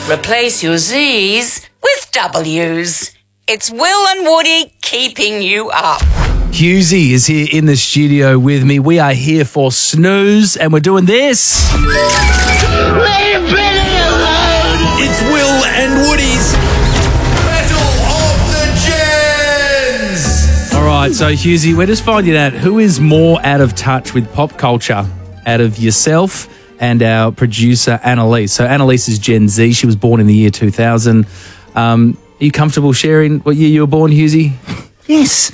Replace your Z's with W's. It's Will and Woody keeping you up. Hughesy is here in the studio with me. We are here for Snooze, and we're doing this. Leave Billy alone! It's Will and Woody's Battle of the Gens. All right, so Hughesy, we're just finding out who is more out of touch with pop culture out of yourself and our producer, Annalise. So Annalise is Gen Z. She was born in the year 2000. Are you comfortable sharing what year you were born, Hughesy? Yes.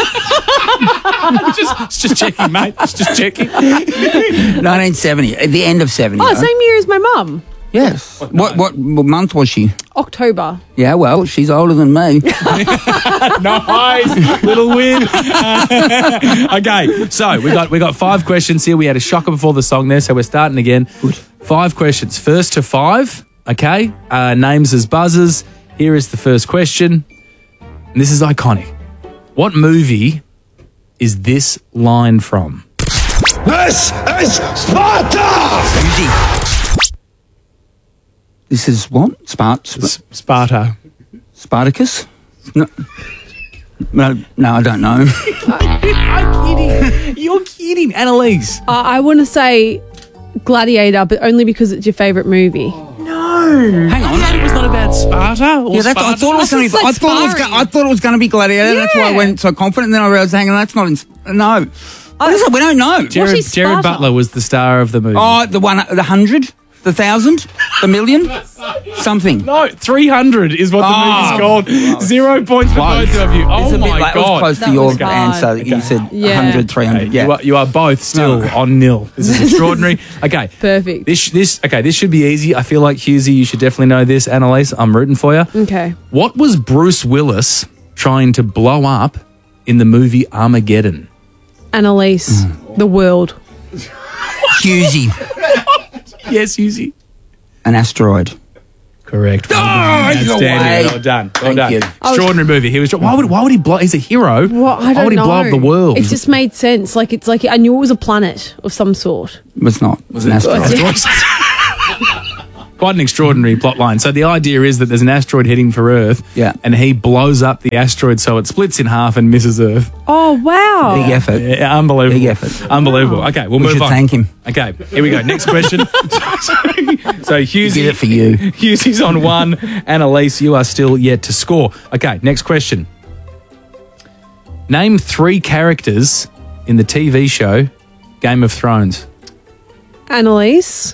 just checking, mate. Just checking. 1970, at the end of 70. Oh, same year as my mum. Yes. What month was she? October. Yeah, well, she's older than me. Nice. Little win. Okay, so we got 5 questions here. We had a shocker before the song there, so we're starting again. Good. 5 questions. First to 5, okay? Names as buzzers. Here is the first question. And this is iconic. What movie is this line from? This is Sparta! This is what? Sparta. Spartacus? No, I don't know. I'm kidding. You're kidding, Annalise. I want to say Gladiator, but only because it's your favourite movie. Hang on. It was not about Sparta or Yeah, I thought it was going to be. I thought it was going to be Gladiator. That's why I went so confident. And then I realised, hang on, that's not. No, what is it? We don't know. Jared Butler was the star of the movie. Oh, the 100, the 1,000, the million, something. No, 300 is what the movie's called. 0 points for both of you. Oh my It was close to your answer. You said 100, 300. Yeah, you are both still on nil. This is extraordinary. Okay, Perfect. This should be easy. I feel like Hughesy, you should definitely know this. Annalise, I'm rooting for you. Okay. What was Bruce Willis trying to blow up in the movie Armageddon? Annalise, the world. Hughesy, Yes, Hughesy. an asteroid. Correct. Well done. Well done. you. Extraordinary movie. He was. Why would he blow? He's a hero. What? I don't why would he know. blow up the world? It just made sense. It's like I knew it was a planet of some sort. It was not. It was an asteroid. Quite an extraordinary plot line. So the idea is that there's an asteroid heading for Earth, and he blows up the asteroid so it splits in half and misses Earth. Oh wow! Big effort. Yeah, unbelievable. Big effort. Unbelievable. Okay, we'll We move should on. thank him. Okay, here we go. Next question. So Hughesy, Did it for you. Hughesy's on 1. Annalise, you are still yet to score. Okay, next question. Name 3 characters in the TV show Game of Thrones. Annalise,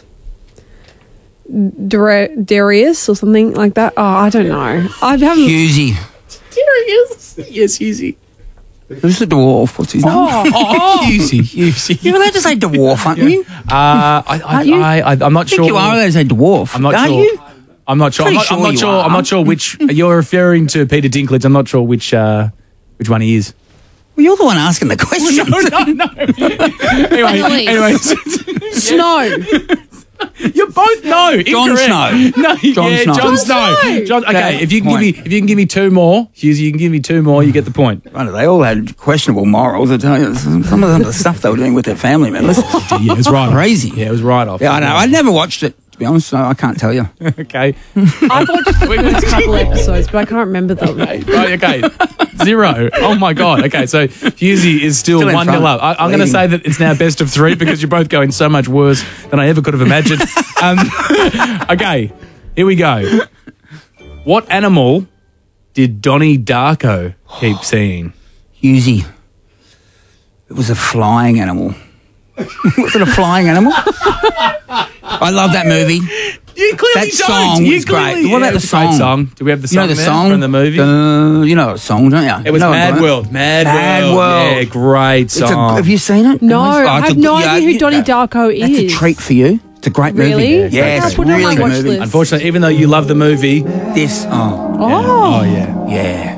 Darius or something like that. Oh, I don't know. I haven't. Hughesy. Darius. Yes, Hughesy. Who's the dwarf? What's his name? Hughesy. You're allowed to say dwarf, aren't you? I'm not I sure. think you are allowed to say dwarf. I'm not Are sure. you? I'm not sure. Pretty sure you are. I'm not sure which you're referring to. Peter Dinklage. I'm not sure which one he is. Well, you're the one asking the question. No. Anyway. Snow. You both know. Jon Incorrect. Snow. No, Jon Snow. Jon Snow. Okay, Okay, if you can give me 2 more, Hughesy, you can give me 2 more, you get the point. Right, they all had questionable morals. I tell you, some of the stuff they were doing with their family members. Yeah, it was right. Crazy. Yeah, it was right off. Yeah, I know. I never watched it, to be honest, so I can't tell you. Okay. I've watched the first couple episodes, but I can't remember them. Right, okay. 0. Oh my God. Okay, so Hughesy is still Still in 1-0 front. up. I'm going to say that it's now best of 3 because you're both going so much worse than I ever could have imagined. Okay, here we go. What animal did Donnie Darko keep seeing? Hughesy. It was a flying animal. Was it a flying animal? I love that movie. You clearly That song was great. What about the song? Do we have the You song, know the there song from the movie? You know the song, don't you? It was You know Mad don't you? World. Mad Mad World. Yeah, great song. Have you seen it? No, Oh, I it's have no idea who Donnie Darko is. That's a treat for you. It's a great Really? movie. Yes, I'll put it on really my watch good movie. list. Unfortunately, even though you love the movie, This, oh yeah. yeah.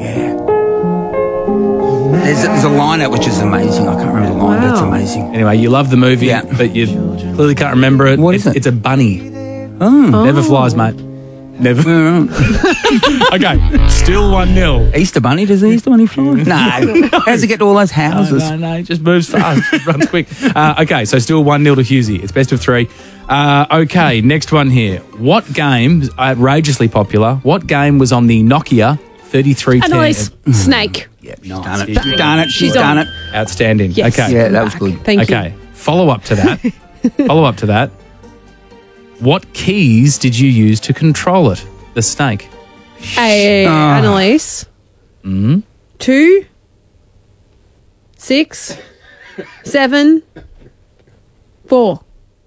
There's a line out which is amazing. I can't remember the line, but it's Wow. amazing. Anyway, you love the movie, Yeah. but you clearly can't remember it. What is it? It's a bunny. Oh. Never flies, mate. Never. Okay, still 1-0. Easter Bunny, does the Easter Bunny fly? No. How's it get to all those houses? No, it just moves fast, runs quick. Okay, so still 1-0 to Husey. It's best of 3. Okay, next one here. What game, outrageously popular, what game was on the Nokia 3310? Annalise. Snake. Yeah, she's done it. She's done it. She's done it. Outstanding. Yes. Okay. Yeah, that was good. Thank you. Okay, follow up to that. What keys did you use to control it? The snake. Hey, Annalise. 2, 6, 7, 4.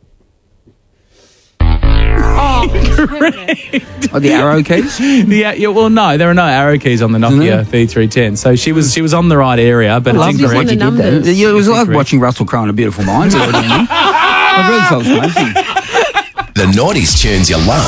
Oh, the arrow keys? Well, no, there are no arrow keys on the Nokia 3310. So she was on the right area, but it's Love incorrect. the numbers. It was like watching Russell Crowe in A Beautiful Mind. I really felt amazing. The Naughties tunes you love